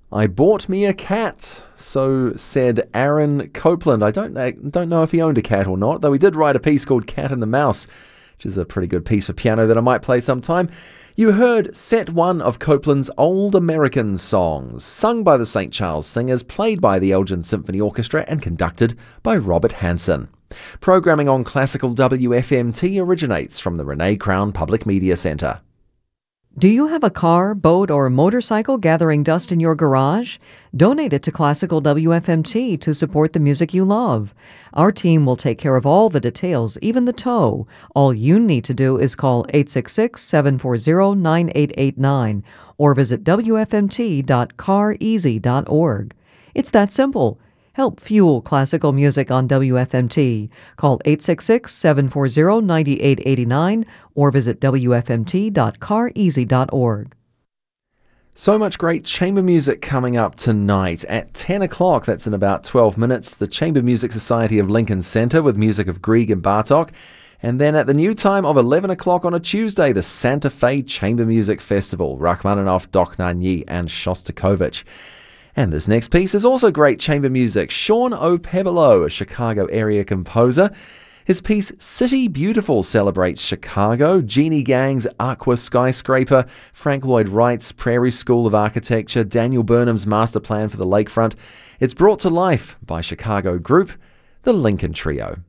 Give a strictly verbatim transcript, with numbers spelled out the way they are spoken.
I bought me a cat, so said Aaron Copland. I don't, I don't know if he owned a cat or not, though he did write a piece called Cat and the Mouse, which is a pretty good piece for piano that I might play sometime. You heard set one of Copland's Old American songs, sung by the Saint Charles Singers, played by the Elgin Symphony Orchestra and conducted by Robert Hansen. Programming on Classical W F M T originates from the Renee Crown Public Media Centre. Do you have a car, boat, or motorcycle gathering dust in your garage? Donate it to Classical W F M T to support the music you love. Our team will take care of all the details, even the tow. All you need to do is call eight six six, seven four zero, nine eight eight nine or visit w f m t dot car easy dot org. It's that simple. Help fuel classical music on W F M T. Call eight six six, seven four zero, nine eight eight nine or visit w f m t dot car easy dot org. So much great chamber music coming up tonight at ten o'clock. That's in about twelve minutes. The Chamber Music Society of Lincoln Centre with music of Grieg and Bartok. And then at the new time of eleven o'clock on a Tuesday, the Santa Fe Chamber Music Festival. Rachmaninoff, Dochnagny and Shostakovich. And this next piece is also great chamber music. Sean O'Pebolo, a Chicago area composer. His piece City Beautiful celebrates Chicago, Jeannie Gang's Aqua Skyscraper, Frank Lloyd Wright's Prairie School of Architecture, Daniel Burnham's master plan for the lakefront. It's brought to life by Chicago group, the Lincoln Trio.